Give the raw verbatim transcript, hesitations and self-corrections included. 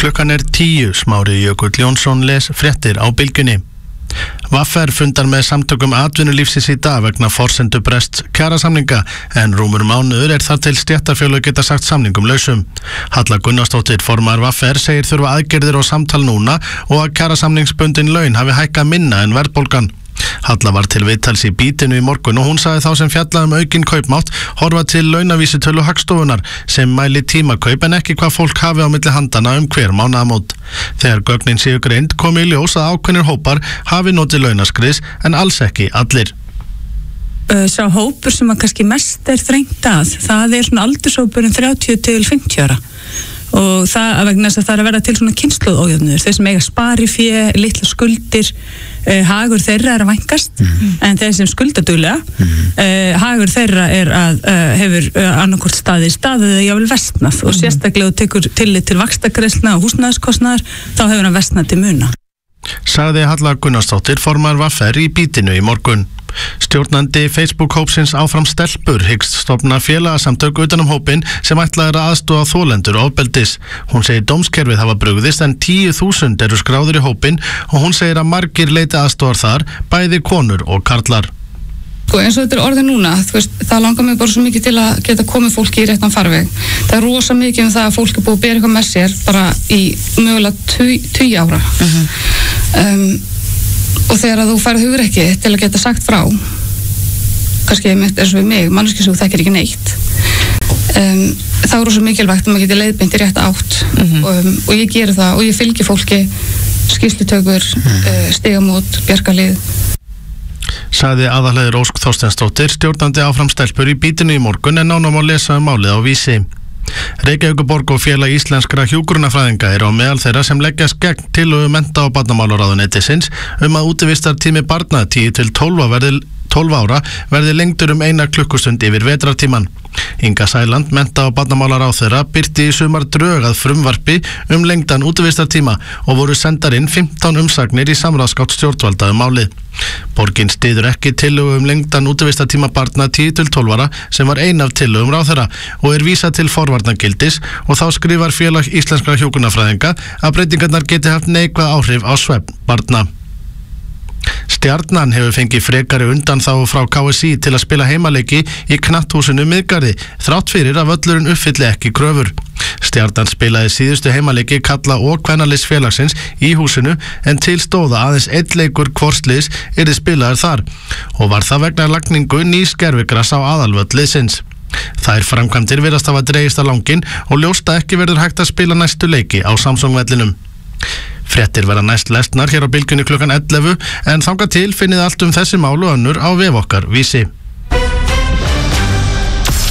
Klukkan er tíu, Smári Jökull Jónsson les fréttir á Bylgjunni. V R fundar með samtökum atvinnulífsins í dag vegna forsendu brests kjarasamninga en rúmur mánuður er þar til stéttarfélög geta sagt samningum lausum. Halla Gunnarsdóttir, formaður V R, segir þurfa aðgerðir og samtal núna og að kjarasamningsbundin laun hafi hækkað minna en verðbólgan. Halla var til viðtals í Bítinu í morgun og hún sagði þá sem fjallaði um aukinn kaupmátt horfa til launavísitölu Hagstofunnar sem mæli tímakaup en ekki hvað fólk hafi á milli handana um hver mánaðamót. Þegar gögnin séu greind komi í ljós að ákveðnir hópar hafi notið launaskriðs en alls ekki allir. Sá hópur sem að kannski mest er þrengt að, það er svona aldurshópurinn þrjátíu til fimmtíu ára. Og það að vegna þess að það er að verða til svona kynslóðójöfnur, þeir sem eiga sparifé, litla skuldir, eh, hagur þeirra er að vænkast, mm-hmm. en þeir sem skulda duglega, mm-hmm. eh, hagur þeirra er að eh, hefur eh, annarkvort staði í staðið eða jável vestnað mm-hmm. og sérstaklega og tekur tillit til vaxtagreiðslna og húsnæðiskostnaðar, þá hefur hann vestnað til muna. Sagði Halla Gunnarsdóttir, formaður V R í Bítinu í morgun. Stjórnandi Facebook-hópsins Áfram stelpur hyggst stofna félagasamtök utan um hópinn sem ætlað er að aðstoða þolendur ofbeldis. Hún segir dómskerfið hafa brugðist en tíu þúsund eru skráður í hópinn og hún segir að margir leita aðstoðar þar, bæði konur og karlar. Sko eins og þetta er orðið núna, þú veist, það langar mig bara svo mikið til að geta komið fólki í réttan farveg. Það er rosa mikið um það að fólk er búið að bera eitthvað með sér bara í mögulega tugi ára. Uh-huh. um, og þegar að þú færð hugrekki til að geta sagt frá, kannski eins og við mig, manneskja sem þú þekkir ekki neitt, um, þá er rosa mikilvægt að maður geti leiðbeint í rétta átt. Uh-huh. og, um, og ég geri það og ég fylgi fólki skýrslutökur, uh-huh. uh, stigamót, bjargalið. Sagði Aðalheiður Ósk Þorsteinsdóttir, stjórnandi Áfram stelpur í Bítinu í morgun en nánar má lesa um málið á Vísi. Reykjavíkurborg og félag íslenskra hjúkrunarfræðinga eru á meðal þeirra sem leggjast gegn tillögu mennta- og barnamálaráðuneytisins um að útivistartími barna tíu til tólf ára verði lengdur um eina klukkustund yfir vetrartíman. Inga Sæland, mennta- og barnamálaráðherra, birti í sumar drög að frumvarpi um lengdan útivistartíma og voru sendar inn fimmtán umsagnir í samráðsgátt stjórnvalda um málið. Borgin styður ekki tillögu um lengdan útivistartíma barna tíu til tólf ára sem var ein af tillögum ráðherra og er vísað til forvarnagildis og þá skrifar félag íslenskra hjúkrunarfræðinga að breytingarnar geti haft neikvæð áhrif á svefn barna. Stjarnan hefur fengið frekari undanþágu frá K S I til að spila heimaleiki í knatthúsinu Miðgarði þrátt fyrir að völlurinn uppfylli ekki kröfur. Stjarnan spilaði síðustu heimaleiki kalla og kvennaliðs félagsins í húsinu en til stóða aðeins einn leikur hvorsliðs yrði spilaður þar og var það vegna lagningu nýs gervigrass á aðalvöllliðsins. Þær framkvæmdir virðast hafa dregist á langinn og ljóst að ekki verður hægt að spila næstu leiki á Samsung-vellinum. Fréttir verða næst lesnar hér á Bylgjunni klukkan ellefu en þangað til finnið allt um þessi mál og önnur á vef okkar Vísi.